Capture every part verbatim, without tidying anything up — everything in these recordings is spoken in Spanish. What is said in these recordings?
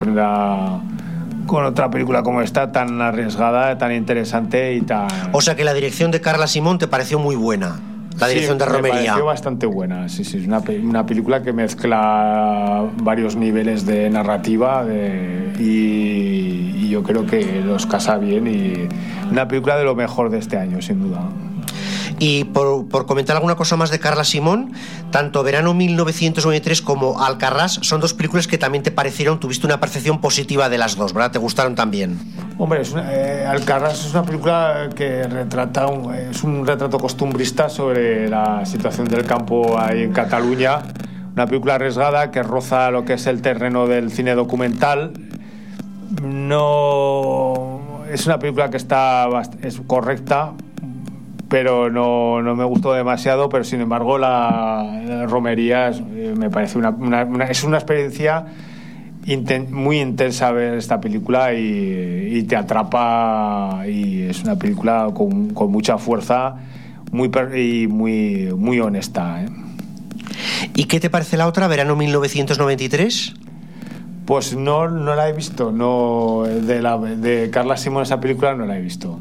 la, con otra película como esta, tan arriesgada, tan interesante y tan... O sea que la dirección de Carla Simón te pareció muy buena. La dirección sí, de Romería. Me pareció bastante buena, sí, sí. Es una, una película que mezcla varios niveles de narrativa de, y, y yo creo que los casa bien. Y una película de lo mejor de este año, sin duda. Y por, por comentar alguna cosa más de Carla Simón, tanto Verano mil novecientos noventa y tres como Alcarrás son dos películas que también te parecieron, tuviste una percepción positiva de las dos, ¿verdad? ¿Te gustaron también? Hombre, es una, eh, Alcarrás es una película que retrata un, es un retrato costumbrista sobre la situación del campo ahí en Cataluña. Una película arriesgada que roza lo que es el terreno del cine documental. No es una película que está es correcta, pero no, no me gustó demasiado, pero sin embargo la, la Romería es, me parece una, una, una, es una experiencia inten, muy intensa ver esta película y, y te atrapa, y es una película con, con mucha fuerza muy y muy, muy honesta, ¿eh? ¿Y qué te parece la otra, Verano mil novecientos noventa y tres? Pues no, no la he visto, no, de, la, de Carla Simón esa película no la he visto.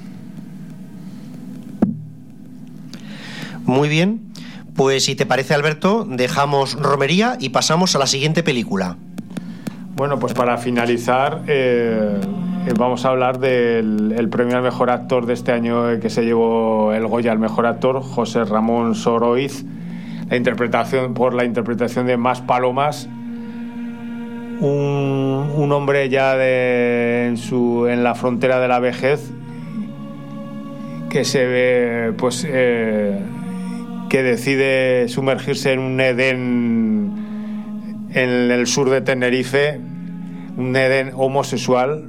Muy bien, pues si te parece, Alberto, dejamos Romería y pasamos a la siguiente película. Bueno, pues para finalizar eh, vamos a hablar del el premio al mejor actor de este año, eh, que se llevó el Goya al mejor actor, José Ramón Soroiz, la interpretación por la interpretación de Más Palomas, un, un hombre ya de, en, su, en la frontera de la vejez, que se ve pues eh, que decide sumergirse en un Edén en el sur de Tenerife, un Edén homosexual.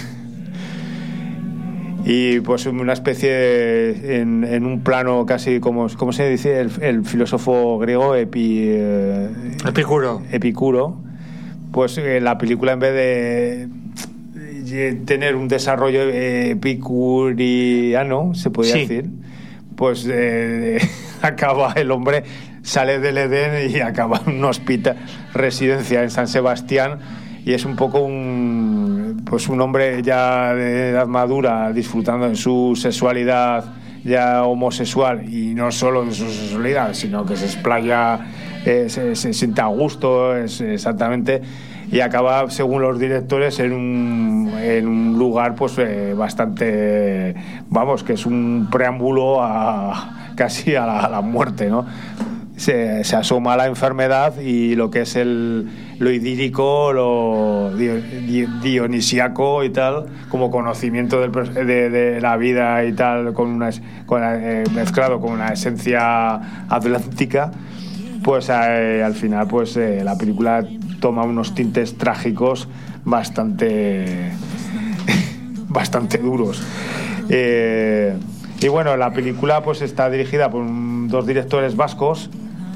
Y pues una especie de, en, en un plano casi como, ¿cómo se dice? El, el filósofo griego Epi, eh, Epicuro. Epicuro. Pues eh, la película, en vez de, de tener un desarrollo epicuriano, se podría sí. decir, pues eh, acaba el hombre, sale del Edén y acaba en un hospital, residencia en San Sebastián, y es un poco un pues un hombre ya de edad madura disfrutando de su sexualidad ya homosexual, y no solo de su sexualidad, sino que se explaya, eh, se, se siente a gusto, es, exactamente, y acaba, según los directores, en un, en un lugar pues eh, bastante, vamos, que es un preámbulo a casi a la, a la muerte, ¿no? Se, se asoma la enfermedad y lo que es el, lo idílico, lo dionisíaco y tal, como conocimiento del, de, de la vida y tal, con una, con, eh, mezclado con una esencia atlántica, pues eh, al final pues eh, la película toma unos tintes trágicos bastante bastante duros. Eh, y bueno, la película pues está dirigida por un, dos directores vascos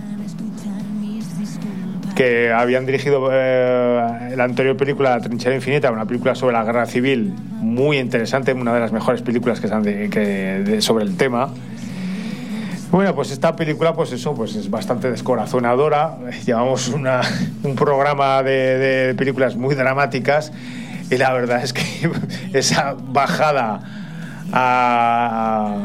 que habían dirigido eh, la anterior película, La Trinchera Infinita, una película sobre la guerra civil muy interesante, una de las mejores películas que se han de, que, de, sobre el tema. Bueno, pues esta película, pues eso, pues es bastante descorazonadora. Llevamos una, un programa de, de películas muy dramáticas, y la verdad es que esa bajada a,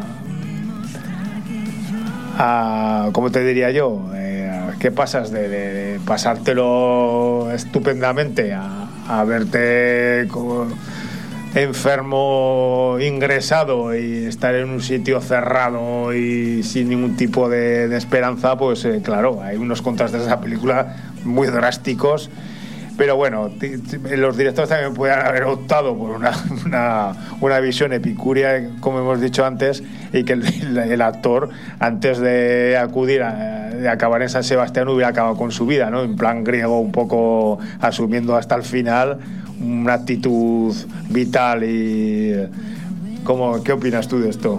a ¿cómo te diría yo? ¿Qué pasas de, de, de pasártelo estupendamente a, a verte como enfermo, ingresado, y estar en un sitio cerrado y sin ningún tipo de, de esperanza? Pues eh, claro, hay unos contrastes de esa película muy drásticos. Pero bueno, t- t- los directores también pueden haber optado por una, una, una visión epicúrea, como hemos dicho antes, y que el, el actor, antes de acudir a de acabar en San Sebastián, hubiera acabado con su vida, ¿no? En plan griego, un poco asumiendo hasta el final una actitud vital. Y ¿cómo, ¿qué opinas tú de esto?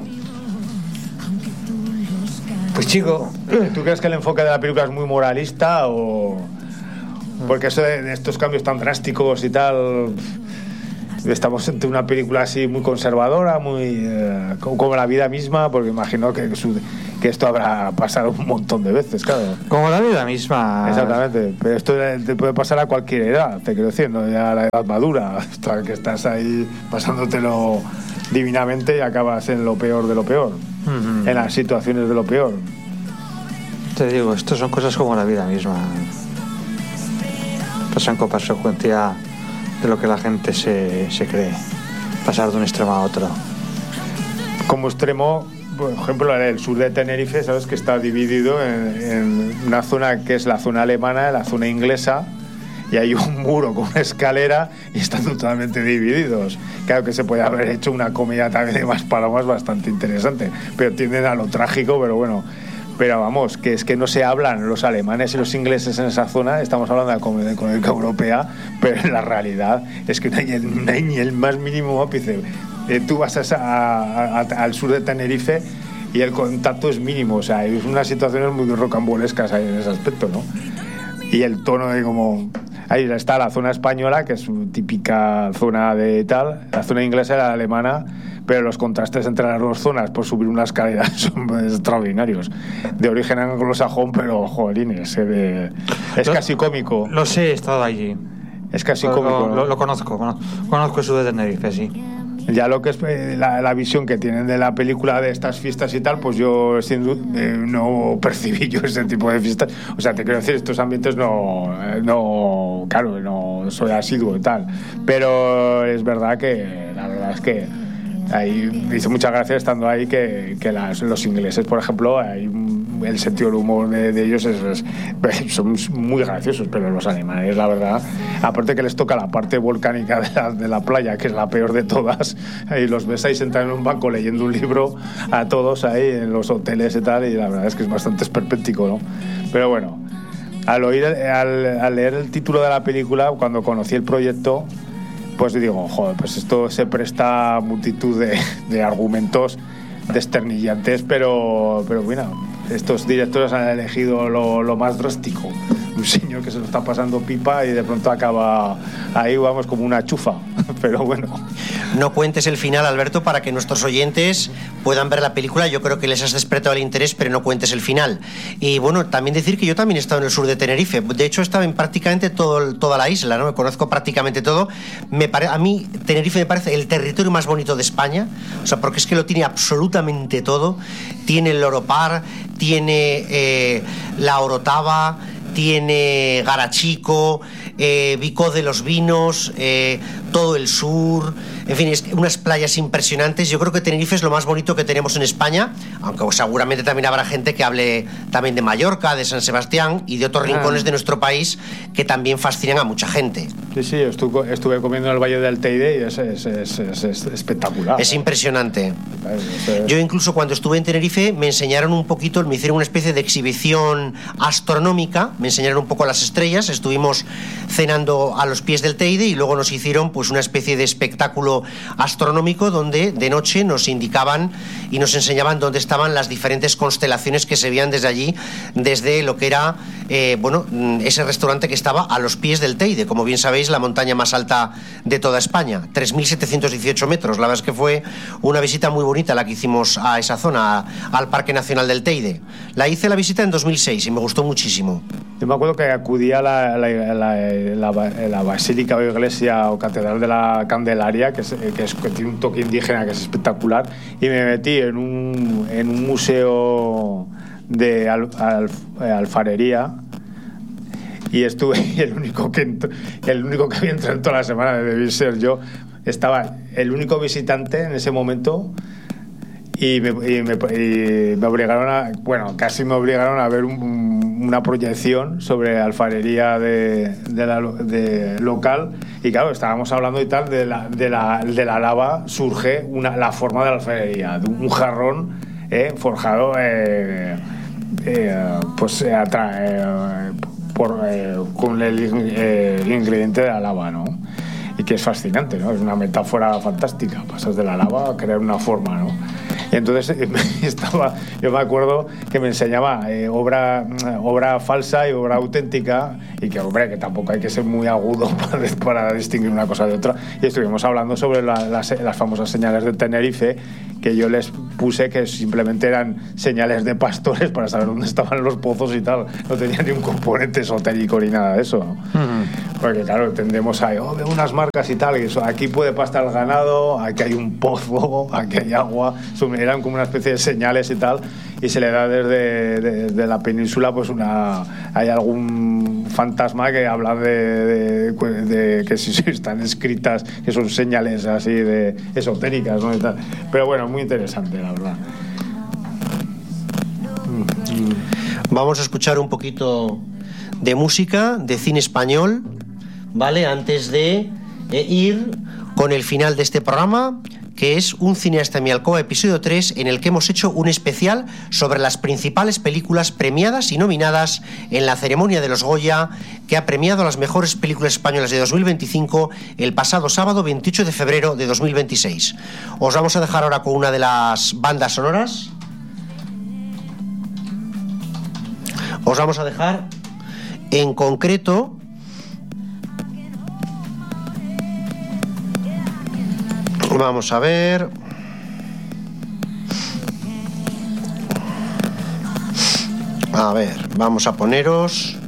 Pues chico, ¿tú crees que el enfoque de la película es muy moralista, o...? Porque eso de, de estos cambios tan drásticos y tal, estamos ante una película así muy conservadora, muy eh, como, como la vida misma, porque imagino que, su, que esto habrá pasado un montón de veces, claro. Como la vida misma. Exactamente, pero esto te puede pasar a cualquier edad, te quiero decir, no ya a la edad madura, hasta que estás ahí pasándotelo divinamente y acabas en lo peor de lo peor, uh-huh. en las situaciones de lo peor. Te digo, esto son cosas como la vida misma. Pasan con consecuencia de lo que la gente se, se cree. Pasar de un extremo a otro. Como extremo, por ejemplo, el sur de Tenerife, sabes que está dividido en, en una zona que es la zona alemana y la zona inglesa, y hay un muro con una escalera y están totalmente divididos. Claro que se puede haber hecho una comedia también de más palomas bastante interesante, pero tienden a lo trágico, pero bueno. Pero vamos, que es que no se hablan los alemanes y los ingleses en esa zona, estamos hablando de la comunidad económica europea, pero en la realidad es que no hay, no hay ni el más mínimo ápice. Eh, tú vas a, a, a, al sur de Tenerife y el contacto es mínimo, o sea, hay unas situaciones muy rocambolescas ahí en ese aspecto, ¿no? Y el tono de como... Ahí está la zona española, que es típica zona de tal, la zona inglesa y la alemana, pero los contrastes entre las dos zonas por subir una escalera son extraordinarios. De origen anglosajón, pero jolines, eh, de, es lo, casi cómico. Lo sé, he estado allí. Es casi lo, cómico. Lo, ¿no? lo, lo conozco, conozco, conozco el sur de Tenerife, sí. Ya lo que es eh, la, la visión que tienen de la película de estas fiestas y tal, pues yo sin duda, eh, no percibí yo ese tipo de fiestas. O sea, te quiero decir, estos ambientes no, no, claro, no soy asiduo y tal. Pero es verdad que la verdad es que ahí me hizo mucha gracia estando ahí que, que las, los ingleses, por ejemplo, hay el sentido del humor de, de ellos es, es, son muy graciosos, pero los alemanes, la verdad, aparte que les toca la parte volcánica de la, de la playa, que es la peor de todas, y los ves ahí sentados en un banco leyendo un libro a todos ahí en los hoteles y tal, y la verdad es que es bastante esperpéntico, ¿no? Pero bueno, al oír, al, al leer el título de la película, cuando conocí el proyecto, pues digo, joder, pues esto se presta a multitud de, de argumentos desternillantes, pero, pero bueno, estos directores han elegido lo, lo más drástico. Un señor que se lo está pasando pipa y de pronto acaba ahí, vamos, como una chufa. Pero bueno. No cuentes el final, Alberto, para que nuestros oyentes puedan ver la película. Yo creo que les has despertado el interés, pero no cuentes el final. Y bueno, también decir que yo también he estado en el sur de Tenerife. De hecho, he estado en prácticamente todo, toda la isla, ¿no? Me conozco prácticamente todo. Me pare... A mí, Tenerife me parece el territorio más bonito de España. O sea, porque es que lo tiene absolutamente todo. Tiene el Loropar, tiene eh, la Orotava, tiene Garachico, eh, Vicó de los Vinos, eh, todo el sur, en fin, es unas playas impresionantes. Yo creo que Tenerife es lo más bonito que tenemos en España, aunque seguramente también habrá gente que hable también de Mallorca, de San Sebastián y de otros ah. rincones de nuestro país que también fascinan a mucha gente. Sí, sí, estuve, estuve comiendo en el Valle del Teide y es, es, es, es, es espectacular. Es impresionante. Yo incluso cuando estuve en Tenerife me enseñaron un poquito, me hicieron una especie de exhibición astronómica, me enseñaron un poco las estrellas, estuvimos cenando a los pies del Teide y luego nos hicieron pues una especie de espectáculo astronómico donde de noche nos indicaban y nos enseñaban dónde estaban las diferentes constelaciones que se veían desde allí, desde lo que era eh, bueno, ese restaurante que estaba a los pies del Teide, como bien sabéis, la montaña más alta de toda España, tres mil setecientos dieciocho metros. La verdad es que fue una visita muy bonita la que hicimos a esa zona, a, al Parque Nacional del Teide. La hice la visita en dos mil seis y me gustó muchísimo. Yo me acuerdo que acudí a la, la, la, la, la, la basílica o iglesia o catedral de la Candelaria, que, es, que, es, que tiene un toque indígena que es espectacular, y me metí en un, en un museo de al, al, alfarería y estuve y el único que el único que había entrado en toda la semana debí ser yo. Estaba el único visitante en ese momento y me, y me, y me obligaron a, bueno, casi me obligaron a ver un, una proyección sobre alfarería de, de la de local, y claro, estábamos hablando y tal de la, de la, de la lava surge una, la forma de la alfarería, de un jarrón eh, forjado eh, eh, pues eh, atra, eh, por, eh, con el eh, ingrediente de la lava, ¿no? Y que es fascinante, ¿no? Es una metáfora fantástica. Pasas de la lava a crear una forma, ¿no? Y entonces estaba, yo me acuerdo que me enseñaba eh, obra, obra falsa y obra auténtica, y que, hombre, que tampoco hay que ser muy agudo para, para distinguir una cosa de otra. Y estuvimos hablando sobre la, las, las famosas señales de Tenerife, que yo les puse que simplemente eran señales de pastores para saber dónde estaban los pozos y tal. No tenía ni un componente esotérico ni nada de eso, ¿no? Uh-huh. Porque claro, tendemos a, oh, veo unas marcas y tal, y eso, aquí puede pastar el ganado, aquí hay un pozo, aquí hay agua. Eran como una especie de señales y tal, y se le da desde de, de la península, pues una hay algún fantasma que habla de, de, de que si están escritas, que son señales así de esotéricas, ¿no? Y tal. Pero bueno, muy interesante, la verdad. Vamos a escuchar un poquito de música, de cine español, ¿vale? Antes de eh, ir con el final de este programa, que es Un cineasta en mi alcoba, episodio tres, en el que hemos hecho un especial sobre las principales películas premiadas y nominadas en la ceremonia de los Goya, que ha premiado las mejores películas españolas de dos mil veinticinco el pasado sábado veintiocho de febrero de dos mil veintiséis. Os vamos a dejar ahora con una de las bandas sonoras. Os vamos a dejar en concreto vamos a ver a ver vamos a poneros